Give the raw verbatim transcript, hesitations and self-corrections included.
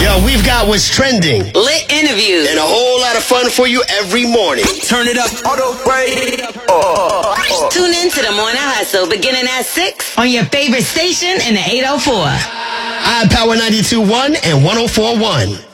Yo, we've got what's trending, lit interviews, and a whole lot of fun for you every morning. Turn it up. Auto break. Oh, oh. Tune in to the Morning Hustle beginning at six on your favorite station in the eight oh four. iPower ninety-two point one and one oh four point one.